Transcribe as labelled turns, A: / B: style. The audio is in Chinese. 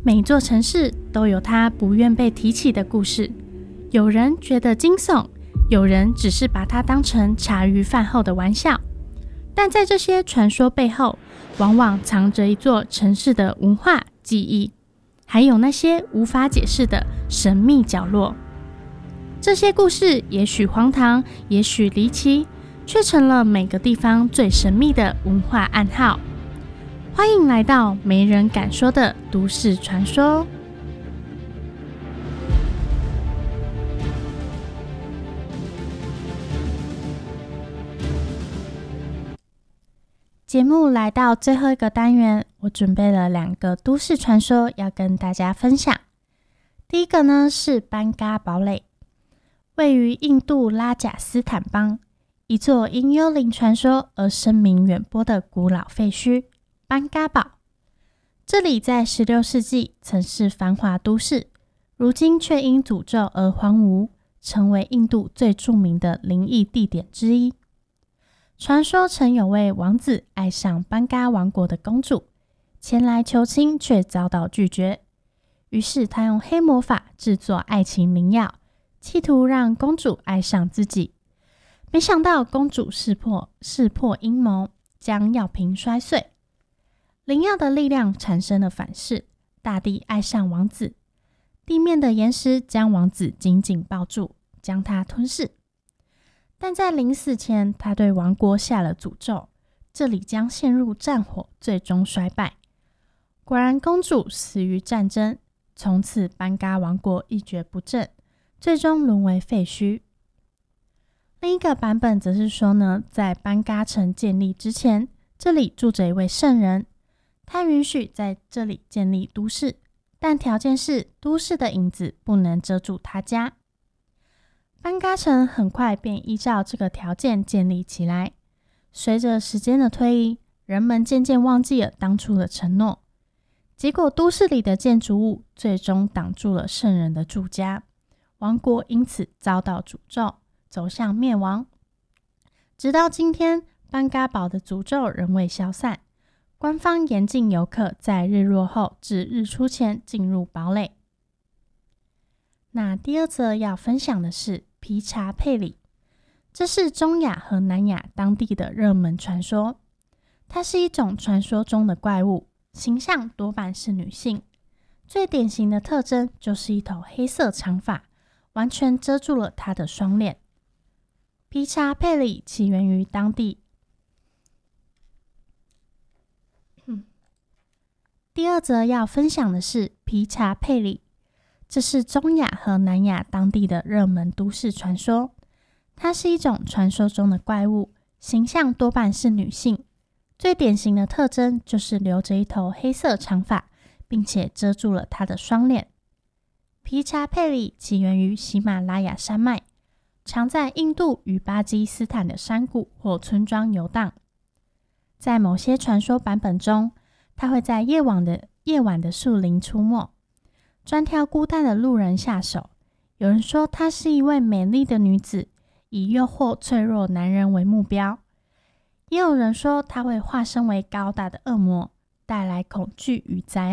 A: 每座城市都有它不愿被提起的故事，有人觉得惊悚，有人只是把它当成茶余饭后的玩笑。但在这些传说背后，往往藏着一座城市的文化记忆，还有那些无法解释的神秘角落。这些故事也许荒唐，也许离奇，却成了每个地方最神秘的文化暗号。欢迎来到没人敢说的都市传说。节目来到最后一个单元，我准备了2个都市传说要跟大家分享。第一个呢是班嘎堡垒，位于印度拉贾斯坦邦，一座因幽灵传说而声名远播的古老废墟班嘎堡。这里在16世纪曾是繁华都市，如今却因诅咒而荒芜，成为印度最著名的灵异地点之一。传说曾有位王子爱上班嘎王国的公主，前来求亲却遭到拒绝，于是他用黑魔法制作爱情灵药，企图让公主爱上自己。没想到公主识破阴谋，将药瓶摔碎，灵药的力量产生了反噬，大地爱上王子，地面的岩石将王子紧紧抱住，将他吞噬。但在临死前，他对王国下了诅咒，这里将陷入战火，最终衰败。果然公主死于战争，从此班嘎王国一蹶不振，最终沦为废墟。另一个版本则是说呢，在班嘎城建立之前，这里住着一位圣人，他允许在这里建立都市，但条件是都市的影子不能遮住他家。班嘎城很快便依照这个条件建立起来。随着时间的推移，人们渐渐忘记了当初的承诺，结果都市里的建筑物最终挡住了圣人的住家，王国因此遭到诅咒，走向灭亡。直到今天，班嘎堡的诅咒仍未消散，官方严禁游客在日落后至日出前进入堡垒。那第二则要分享的是皮查佩里，这是中亚和南亚当地的热门传说。它是一种传说中的怪物，形象多半是女性，最典型的特征就是一头黑色长发，完全遮住了她的双脸。皮查佩里起源于当地。第二则要分享的是皮查佩里，这是中亚和南亚当地的热门都市传说。它是一种传说中的怪物，形象多半是女性，最典型的特征就是留着一头黑色长发，并且遮住了她的双脸。皮查佩里起源于喜马拉雅山脉，常在印度与巴基斯坦的山谷或村庄游荡。在某些传说版本中，它会在夜晚的树林出没，专挑孤单的路人下手。有人说她是一位美丽的女子，以诱惑脆弱男人为目标。也有人说她会化身为高大的恶魔，带来恐惧与灾